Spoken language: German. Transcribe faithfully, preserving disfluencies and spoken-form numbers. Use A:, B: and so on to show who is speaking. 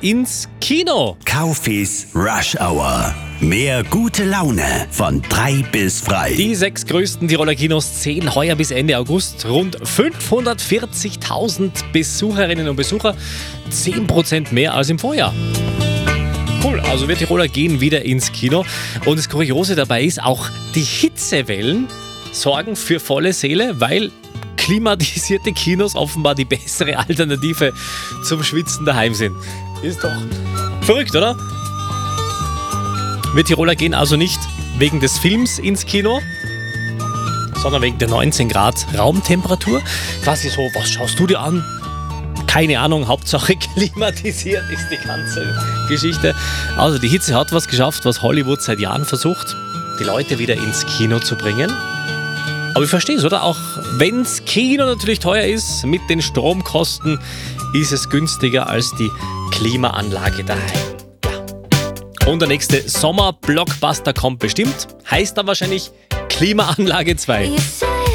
A: ins Kino.
B: Kaufis Rush Hour. Mehr gute Laune von drei bis frei.
A: Die sechs größten Tiroler Kinos zählen heuer bis Ende August rund fünfhundertvierzigtausend Besucherinnen und Besucher. zehn Prozent mehr als im Vorjahr. Cool, also wir Tiroler gehen wieder ins Kino. Und das Kuriose dabei ist, auch die Hitzewellen sorgen für volle Seele, weil klimatisierte Kinos offenbar die bessere Alternative zum Schwitzen daheim sind. Ist doch verrückt, oder? Wir Tiroler gehen also nicht wegen des Films ins Kino, sondern wegen der neunzehn Grad Raumtemperatur. Quasi so, was schaust du dir an? Keine Ahnung, Hauptsache klimatisiert ist die ganze Geschichte. Also die Hitze hat was geschafft, was Hollywood seit Jahren versucht, die Leute wieder ins Kino zu bringen. Aber ich verstehe es, oder? Auch wenn's Kino natürlich teuer ist, mit den Stromkosten ist es günstiger als die Klimaanlage daheim. Und der nächste Sommer-Blockbuster kommt bestimmt. Heißt dann wahrscheinlich Klimaanlage zwei.